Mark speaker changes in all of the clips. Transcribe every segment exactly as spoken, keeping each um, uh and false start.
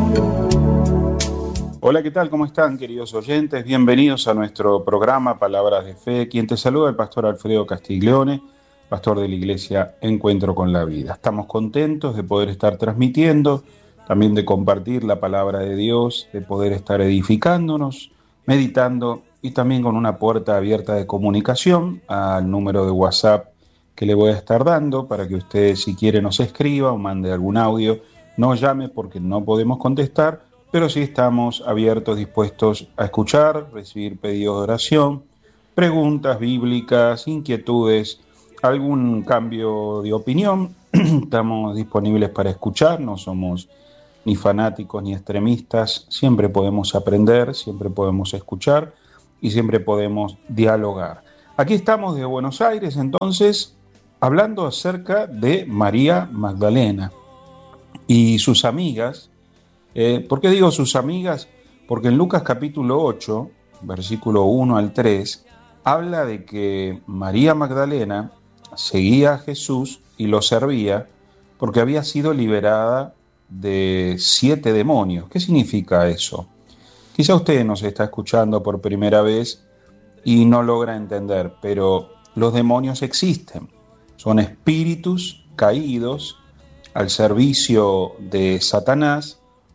Speaker 1: Hola, ¿qué tal? ¿Cómo están, queridos oyentes? Bienvenidos a nuestro programa Palabras de Fe. Quien te saluda, el pastor Alfredo Castiglione, pastor de la Iglesia Encuentro con la Vida. Estamos contentos de poder estar transmitiendo, también de compartir la palabra de Dios, de poder estar edificándonos, meditando y también con una puerta abierta de comunicación al número de WhatsApp que le voy a estar dando para que usted, si quiere, nos escriba o mande algún audio. No llame porque no podemos contestar, pero sí estamos abiertos, dispuestos a escuchar, recibir pedidos de oración, preguntas bíblicas, inquietudes, algún cambio de opinión. Estamos disponibles para escuchar, no somos ni fanáticos ni extremistas, siempre podemos aprender, siempre podemos escuchar y siempre podemos dialogar. Aquí estamos de Buenos Aires, entonces, hablando acerca de María Magdalena y sus amigas. Eh, ¿Por qué digo sus amigas? Porque en Lucas capítulo ocho, versículo uno al tres, habla de que María Magdalena seguía a Jesús y lo servía porque había sido liberada de siete demonios. ¿Qué significa eso? Quizá usted nos está escuchando por primera vez y no logra entender, pero los demonios existen. Son espíritus caídos al servicio de Satanás,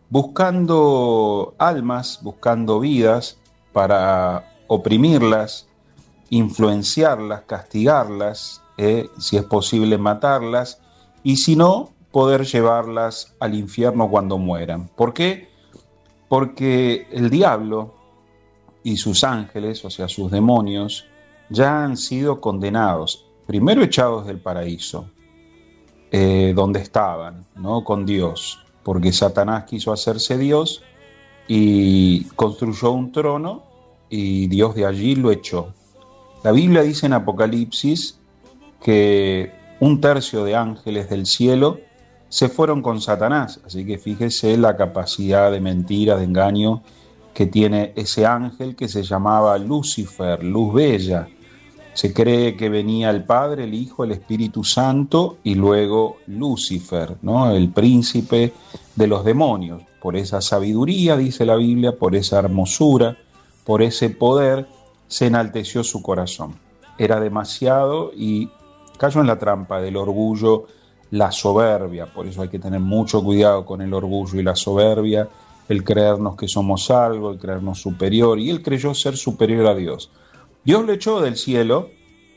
Speaker 1: buscando almas, buscando vidas para oprimirlas, influenciarlas, castigarlas, eh, si es posible matarlas, y si no, poder llevarlas al infierno cuando mueran. ¿Por qué? Porque el diablo y sus ángeles, o sea, sus demonios, ya han sido condenados, primero echados del paraíso, eh, donde estaban, ¿no? Con Dios, porque Satanás quiso hacerse Dios y construyó un trono y Dios de allí lo echó. La Biblia dice en Apocalipsis que un tercio de ángeles del cielo se fueron con Satanás, así que fíjese la capacidad de mentira, de engaño que tiene ese ángel que se llamaba Lucifer, luz bella. Se cree que venía el Padre, el Hijo, el Espíritu Santo y luego Lucifer, ¿no? El príncipe de los demonios. Por esa sabiduría, dice la Biblia, por esa hermosura, por ese poder, se enalteció su corazón. Era demasiado y cayó en la trampa del orgullo, la soberbia. Por eso hay que tener mucho cuidado con el orgullo y la soberbia, el creernos que somos algo, el creernos superior, y él creyó ser superior a Dios. Dios lo echó del cielo,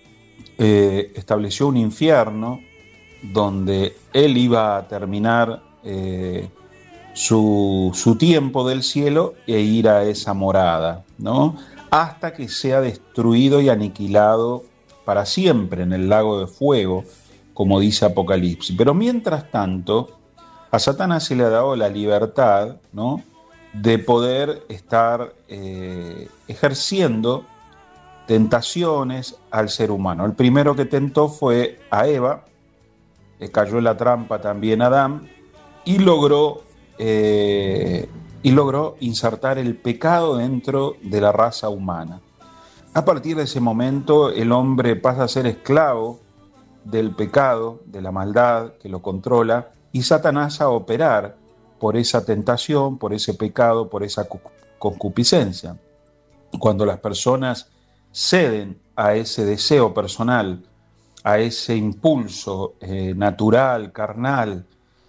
Speaker 1: eh, estableció un infierno donde él iba a terminar eh, su, su tiempo del cielo e ir a esa morada, ¿no? Hasta que sea destruido y aniquilado para siempre en el lago de fuego, como dice Apocalipsis. Pero mientras tanto, a Satanás se le ha dado la libertad, ¿no?, de poder estar eh, ejerciendo tentaciones al ser humano. El primero que tentó fue a Eva, le cayó en la trampa también a Adán y logró, eh, y logró insertar el pecado dentro de la raza humana. A partir de ese momento el hombre pasa a ser esclavo del pecado, de la maldad que lo controla, y Satanás a operar por esa tentación, por ese pecado, por esa concupiscencia. Cuando las personas ceden a ese deseo personal, a ese impulso eh, natural, carnal,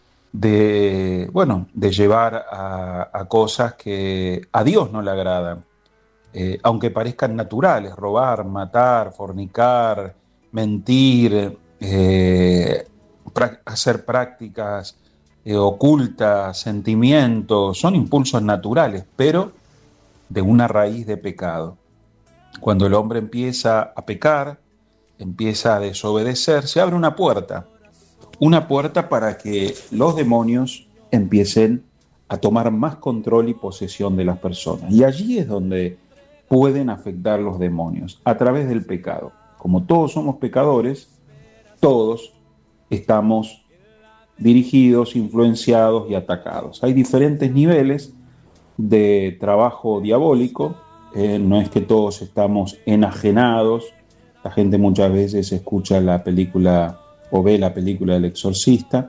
Speaker 1: de, bueno, de llevar a, a cosas que a Dios no le agradan, eh, aunque parezcan naturales, robar, matar, fornicar, mentir, eh, pra- hacer prácticas eh, ocultas, sentimientos, son impulsos naturales, pero de una raíz de pecado. Cuando el hombre empieza a pecar, empieza a desobedecer, se abre una puerta, una puerta para que los demonios empiecen a tomar más control y posesión de las personas. Y allí es donde pueden afectar los demonios, a través del pecado. Como todos somos pecadores, todos estamos dirigidos, influenciados y atacados. Hay diferentes niveles de trabajo diabólico. Eh, no es que todos estamos enajenados. La gente muchas veces escucha la película o ve la película del Exorcista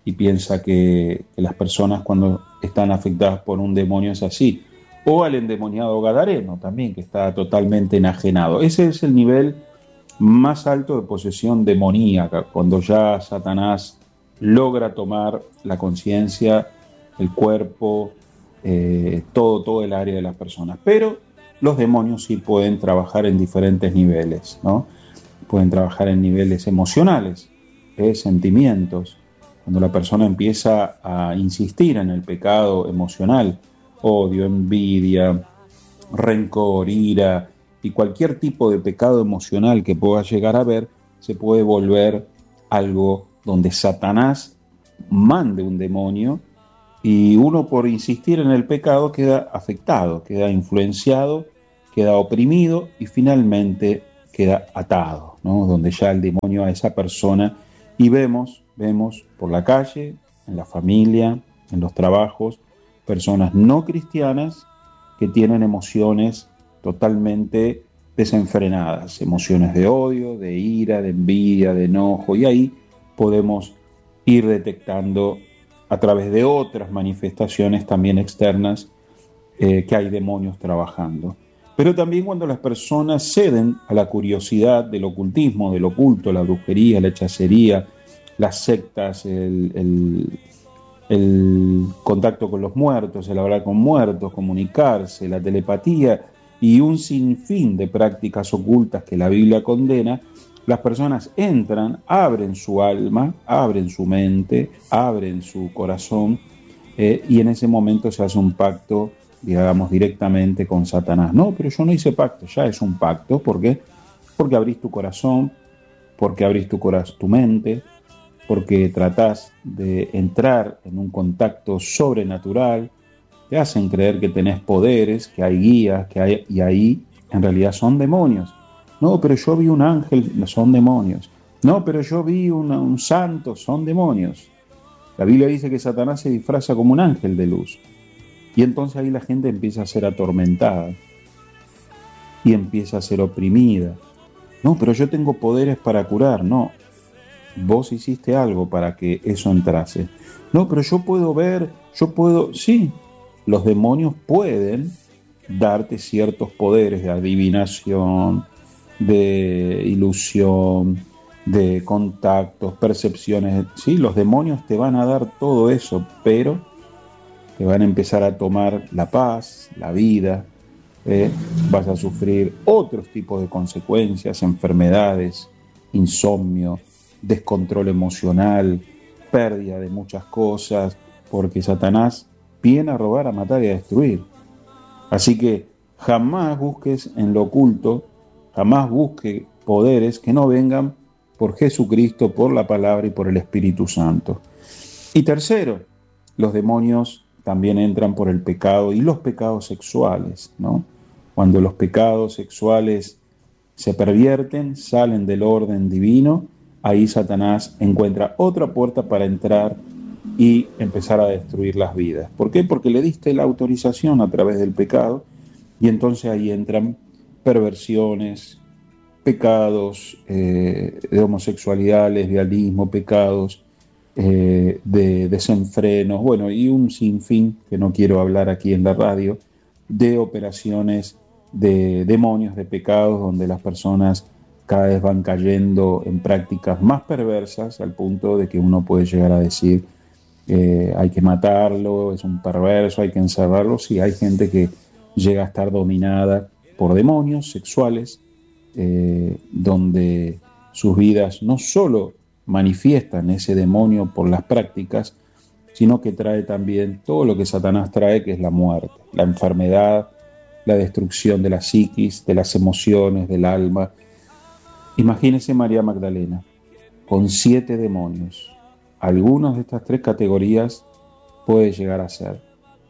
Speaker 1: y piensa que, que las personas cuando están afectadas por un demonio es así. O al endemoniado gadareno también, que está totalmente enajenado. Ese es el nivel más alto de posesión demoníaca, cuando ya Satanás logra tomar la conciencia, el cuerpo, eh, todo, todo el área de las personas. Pero los demonios sí pueden trabajar en diferentes niveles, ¿no? Pueden trabajar en niveles emocionales, ¿eh? Sentimientos. Cuando la persona empieza a insistir en el pecado emocional, odio, envidia, rencor, ira y cualquier tipo de pecado emocional que pueda llegar a ver, se puede volver algo donde Satanás mande un demonio y uno por insistir en el pecado queda afectado, queda influenciado, queda oprimido y finalmente queda atado, ¿no? Donde ya el demonio a esa persona y vemos, vemos por la calle, en la familia, en los trabajos, personas no cristianas que tienen emociones totalmente desenfrenadas, emociones de odio, de ira, de envidia, de enojo, y ahí podemos ir detectando a través de otras manifestaciones también externas eh, que hay demonios trabajando. Pero también cuando las personas ceden a la curiosidad del ocultismo, del oculto, la brujería, la hechicería, las sectas, el, el, el contacto con los muertos, el hablar con muertos, comunicarse, la telepatía y un sinfín de prácticas ocultas que la Biblia condena, las personas entran, abren su alma, abren su mente, abren su corazón eh, y en ese momento se hace un pacto, digamos, directamente con Satanás. No, pero yo no hice pacto, ya es un pacto. ¿Por qué? Porque abrís tu corazón, porque abrís tu, corazón, tu mente, porque tratás de entrar en un contacto sobrenatural, te hacen creer que tenés poderes, que hay guías, que hay, y ahí en realidad son demonios. No, pero yo vi un ángel, son demonios. No, pero yo vi una, un santo, son demonios. La Biblia dice que Satanás se disfraza como un ángel de luz. Y entonces ahí la gente empieza a ser atormentada y empieza a ser oprimida. No, pero yo tengo poderes para curar. No, vos hiciste algo para que eso entrase. No, pero yo puedo ver, yo puedo... Sí, los demonios pueden darte ciertos poderes de adivinación, de ilusión, de contactos, percepciones. Sí, los demonios te van a dar todo eso, pero te van a empezar a tomar la paz, la vida, eh, vas a sufrir otros tipos de consecuencias, enfermedades, insomnio, descontrol emocional, pérdida de muchas cosas, porque Satanás viene a robar, a matar y a destruir. Así que jamás busques en lo oculto, jamás busque poderes que no vengan por Jesucristo, por la palabra y por el Espíritu Santo. Y tercero, los demonios también entran por el pecado y los pecados sexuales, ¿no? Cuando los pecados sexuales se pervierten, salen del orden divino, ahí Satanás encuentra otra puerta para entrar y empezar a destruir las vidas. ¿Por qué? Porque le diste la autorización a través del pecado y entonces ahí entran perversiones, pecados eh, de homosexualidad, lesbianismo, pecados eh, de desenfrenos, bueno, y un sinfín, que no quiero hablar aquí en la radio, de operaciones de demonios, de pecados, donde las personas cada vez van cayendo en prácticas más perversas, al punto de que uno puede llegar a decir eh, hay que matarlo, es un perverso, hay que encerrarlo. Sí, hay gente que llega a estar dominada por demonios sexuales, eh, donde sus vidas no solo manifiestan ese demonio por las prácticas, sino que trae también todo lo que Satanás trae, que es la muerte, la enfermedad, la destrucción de la psiquis, de las emociones, del alma. Imagínese María Magdalena, con siete demonios. Algunas de estas tres categorías puede llegar a ser.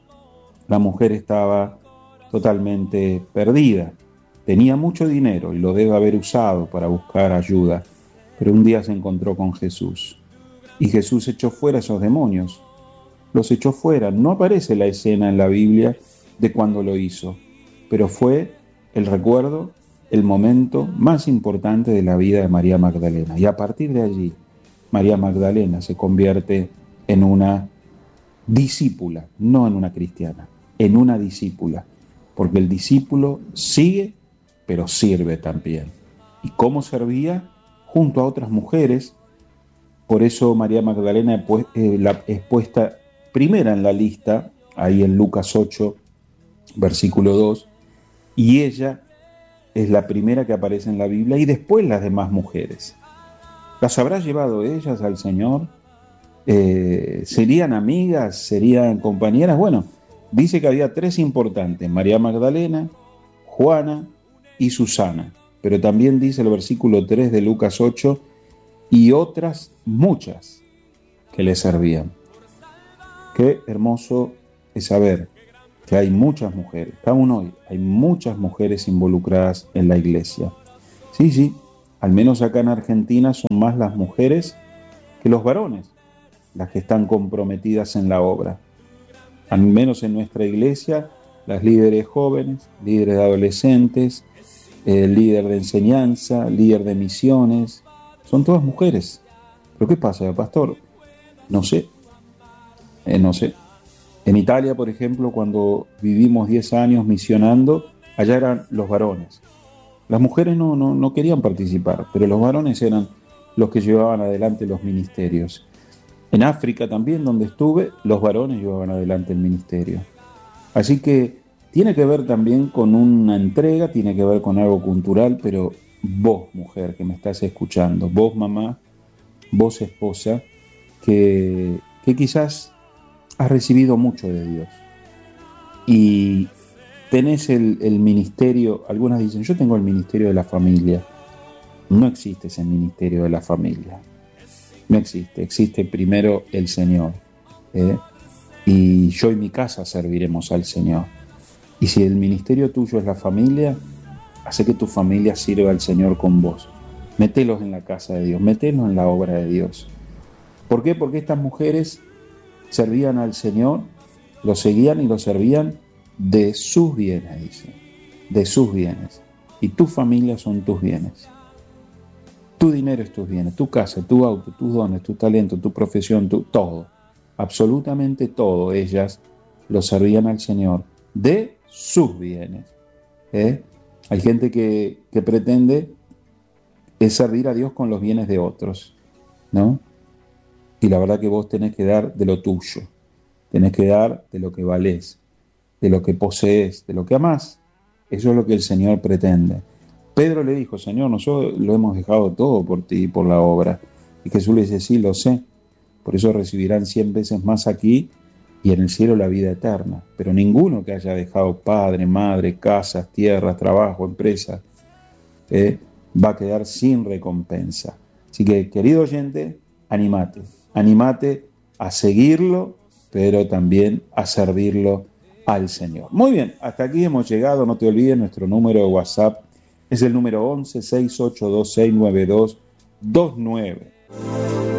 Speaker 1: La mujer estaba totalmente perdida, tenía mucho dinero y lo debe haber usado para buscar ayuda, pero un día se encontró con Jesús y Jesús echó fuera esos demonios, los echó fuera. No aparece la escena en la Biblia de cuando lo hizo, pero fue el recuerdo, el momento más importante de la vida de María Magdalena. Y a partir de allí, María Magdalena se convierte en una discípula, no en una cristiana, en una discípula, porque el discípulo sigue, pero sirve también. ¿Y cómo servía? Junto a otras mujeres. Por eso María Magdalena es puesta primera en la lista, ahí en Lucas ocho, versículo dos, y ella es la primera que aparece en la Biblia, y después las demás mujeres. ¿Las habrá llevado ellas al Señor? Eh, ¿Serían amigas? ¿Serían compañeras? Bueno, dice que había tres importantes: María Magdalena, Juana y Susana. Pero también dice el versículo tres de Lucas ocho, y otras muchas que le servían. Qué hermoso es saber que hay muchas mujeres, aún hoy hay muchas mujeres involucradas en la iglesia. Sí, sí, al menos acá en Argentina son más las mujeres que los varones las que están comprometidas en la obra. Al menos en nuestra iglesia, las líderes jóvenes, líderes de adolescentes, el líder de enseñanza, líder de misiones, son todas mujeres. ¿Pero qué pasa, pastor? No sé, eh, no sé. En Italia, por ejemplo, cuando vivimos diez años misionando, allá eran los varones. Las mujeres no, no, no querían participar, pero los varones eran los que llevaban adelante los ministerios. En África también, donde estuve, los varones llevaban adelante el ministerio. Así que tiene que ver también con una entrega, tiene que ver con algo cultural, pero vos, mujer, que me estás escuchando, vos, mamá, vos, esposa, que, que quizás has recibido mucho de Dios y tenés el, el ministerio. Algunas dicen, yo tengo el ministerio de la familia. No existe ese ministerio de la familia. No existe. Existe primero el Señor. ¿eh? Y yo y mi casa serviremos al Señor. Y si el ministerio tuyo es la familia, hace que tu familia sirva al Señor con vos. Mételos en la casa de Dios, mételos en la obra de Dios. ¿Por qué? Porque estas mujeres servían al Señor, lo seguían y lo servían de sus bienes, dice, de sus bienes. Y tu familia son tus bienes. Tu dinero es tus bienes, tu casa, tu auto, tus dones, tu talento, tu profesión, tu, todo. Absolutamente todo, ellas lo servían al Señor de sus bienes. ¿eh? Hay gente que, que pretende es servir a Dios con los bienes de otros, ¿no? Y la verdad que vos tenés que dar de lo tuyo, tenés que dar de lo que valés, de lo que posees, de lo que amás. Eso es lo que el Señor pretende. Pedro le dijo, Señor, nosotros lo hemos dejado todo por ti y por la obra. Y Jesús le dice, sí, lo sé. Por eso recibirán cien veces más aquí y en el cielo la vida eterna. Pero ninguno que haya dejado padre, madre, casas, tierras, trabajo, empresas, eh, va a quedar sin recompensa. Así que, querido oyente, animate. Animate a seguirlo, pero también a servirlo al Señor. Muy bien, hasta aquí hemos llegado. No te olvides, nuestro número de WhatsApp es el número once, seis ocho dos seis, nueve dos dos nueve.